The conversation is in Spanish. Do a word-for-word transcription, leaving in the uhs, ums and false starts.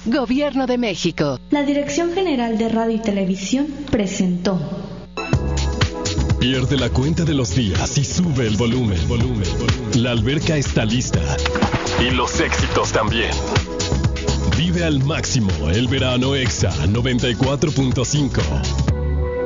Gobierno de México. La Dirección General de Radio y Televisión presentó. Pierde la cuenta de los días y sube el volumen. volumen, volumen. La alberca está lista. Y los éxitos también. Vive al máximo el verano Exa noventa y cuatro punto cinco.